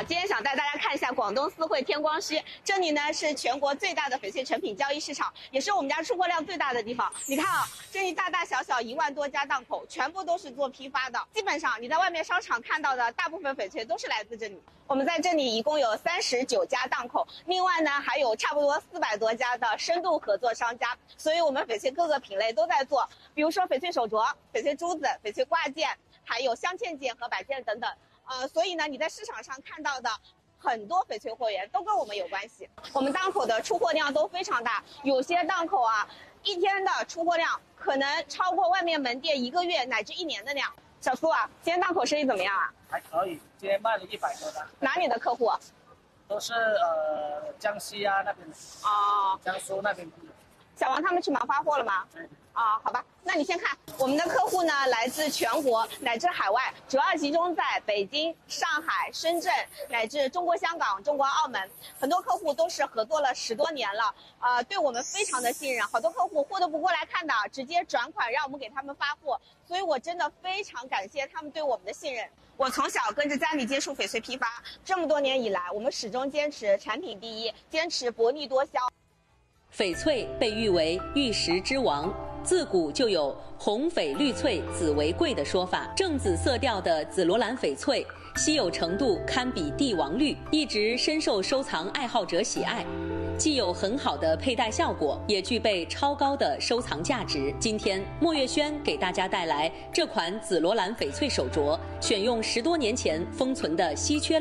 好，今天想带大家看一下广东思汇天光墟，这里呢是全国最大的翡翠成品交易市场，也是我们家出货量最大的地方。你看啊，这里大大小小1万多家档口，全部都是做批发的。基本上你在外面商场看到的大部分翡翠都是来自这里。我们在这里一共有39家档口，另外呢还有差不多400多家的深度合作商家，所以我们翡翠各个品类都在做，比如说翡翠手镯、翡翠珠子、翡翠挂件，还有镶嵌件和摆件等等。所以呢，你在市场上看到的很多翡翠货源都跟我们有关系。我们档口的出货量都非常大，有些档口啊，一天的出货量可能超过外面门店1个月乃至1年的量。小苏啊，今天档口生意怎么样啊？ 还可以，今天卖了100多单。 哪里的客户？ 都是江西啊那边的。 哦， 江苏那边的。 小王他们去忙发货了吗？ 对。 好吧，那你先看，我们的客户呢来自全国乃至海外，主要集中在北京、上海、深圳乃至中国香港、中国澳门，很多客户都是合作了10多年了，对我们非常的信任，好多客户货都不过来看的，直接转款让我们给他们发货，所以我真的非常感谢他们对我们的信任。我从小跟着家里接触翡翠批发，这么多年以来，我们始终坚持产品第一，坚持薄利多销。 翡翠被誉为玉石之王，自古就有红翡绿翠紫为贵的说法。正紫色调的紫罗兰翡翠稀有程度堪比帝王绿，一直深受收藏爱好者喜爱。既有很好的佩戴效果，也具备超高的收藏价值。今天莫月轩给大家带来这款紫罗兰翡翠手镯，选用10多年前封存的稀缺